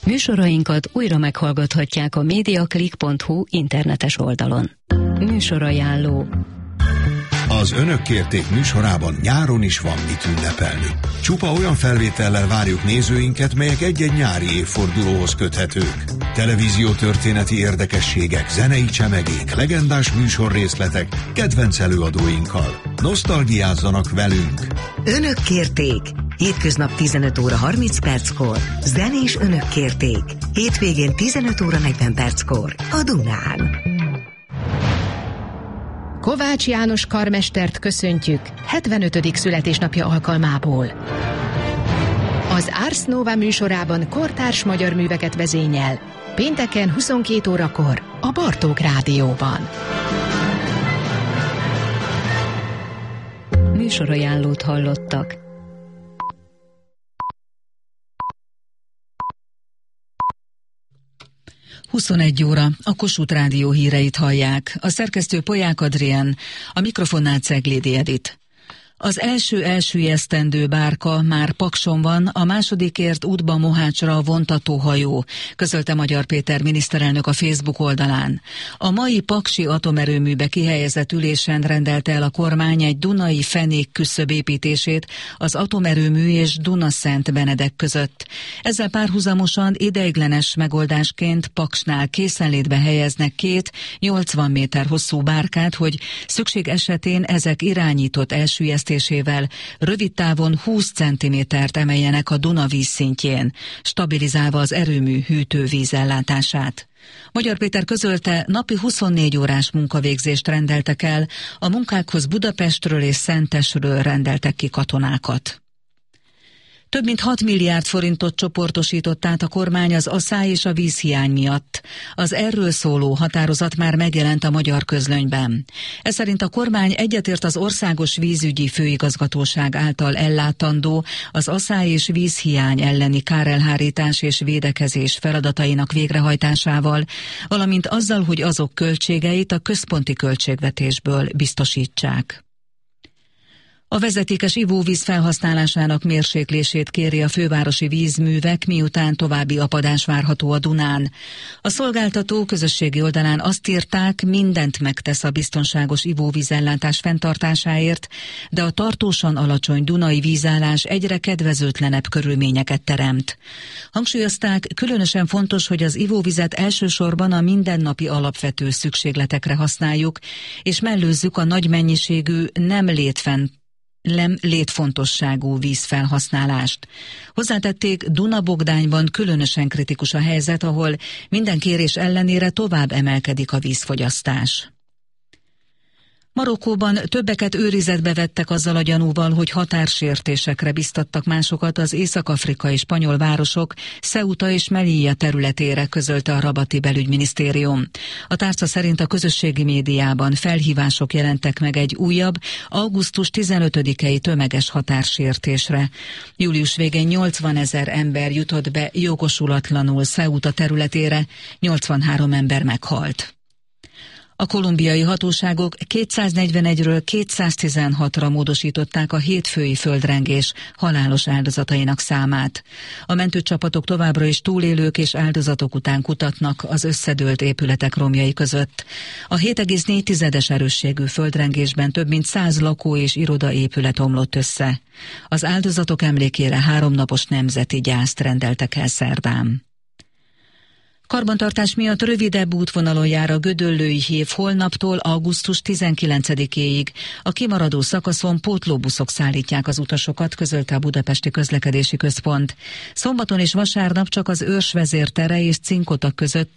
Műsorainkat újra meghallgathatják a mediaclick.hu internetes oldalon. Műsorajánló. Az Önök kérték műsorában nyáron is van mit ünnepelni. Csupa olyan felvétellel várjuk nézőinket, melyek egy-egy nyári évfordulóhoz köthetők. Televíziótörténeti érdekességek, zenei csemegék, legendás műsorrészletek, kedvenc előadóinkkal. Nosztalgiázzanak velünk! Önök kérték! Hétköznap 15 óra 30 perckor. Zenés Önök kérték. Hétvégén 15 óra 40 perckor. A Dunán. Kovács János karmestert köszöntjük 75. születésnapja alkalmából. Az Ars Nova műsorában kortárs magyar műveket vezényel, pénteken 22 órakor a Bartók Rádióban. Műsorajánlót hallottak. Huszonegyóra 21 óra, a Kossuth Rádió híreit hallják. A szerkesztő Polyák Adrián, a mikrofonnál Ceglédi Edit. Az első elsüllyesztendő bárka már Pakson van, a másodikért útba Mohácsra a vontatóhajó, közölte Magyar Péter miniszterelnök a Facebook oldalán. A mai paksi atomerőműbe kihelyezett ülésen rendelte el a kormány egy dunai fenék küszöb építését az atomerőmű és Dunaszent Benedek között. Ezzel párhuzamosan ideiglenes megoldásként Paksnál készenlétbe helyeznek 2 80 méter hosszú bárkát, hogy szükség esetén ezek irányított elsüllyesztésével rövid távon 20 cm-t emeljenek a Duna vízszintjén, stabilizálva az erőmű hűtővízellátását. Magyar Péter közölte, napi 24 órás munkavégzést rendeltek el, a munkákhoz Budapestről és Szentesről rendeltek ki katonákat. Több mint 6 milliárd forintot csoportosított át a kormány az asszály és a vízhiány miatt. Az erről szóló határozat már megjelent a Magyar Közlönyben. Ez szerint a kormány egyetért az Országos Vízügyi Főigazgatóság által ellátandó az asszály és vízhiány elleni kárelhárítás és védekezés feladatainak végrehajtásával, valamint azzal, hogy azok költségeit a központi költségvetésből biztosítsák. A vezetékes ivóvíz felhasználásának mérséklését kéri a fővárosi vízművek, miután további apadás várható a Dunán. A szolgáltató közösségi oldalán azt írták, mindent megtesz a biztonságos ivóvízellátás fenntartásáért, de a tartósan alacsony dunai vízállás egyre kedvezőtlenebb körülményeket teremt. Hangsúlyozták, különösen fontos, hogy az ivóvizet elsősorban a mindennapi alapvető szükségletekre használjuk, és mellőzzük a nagy mennyiségű nem létfontosságú vízfelhasználást. Hozzátették, Duna-Bogdányban különösen kritikus a helyzet, ahol minden kérés ellenére tovább emelkedik a vízfogyasztás. Marokkóban többeket őrizetbe vettek azzal a gyanúval, hogy határsértésekre biztattak másokat az észak-afrikai spanyol városok Ceuta és Melilla területére, közölte a rabati belügyminisztérium. A tárca szerint a közösségi médiában felhívások jelentek meg egy újabb, augusztus 15-i tömeges határsértésre. Július végén 80 000 ember jutott be jogosulatlanul Ceuta területére, 83 ember meghalt. A kolumbiai hatóságok 241-ről 216-ra módosították a hétfői földrengés halálos áldozatainak számát. A mentőcsapatok továbbra is túlélők és áldozatok után kutatnak az összedőlt épületek romjai között. A 7,4-es erősségű földrengésben több mint 100 lakó- és irodaépület omlott össze. Az áldozatok emlékére 3 napos nemzeti gyászt rendeltek el szerdán. Karbantartás miatt rövidebb útvonalon jár a Gödöllői hév holnaptól augusztus 19-éig. A kimaradó szakaszon pótlóbuszok szállítják az utasokat, közölte a Budapesti Közlekedési Központ. Szombaton és vasárnap csak az Őrsvezér tere és Cinkotak között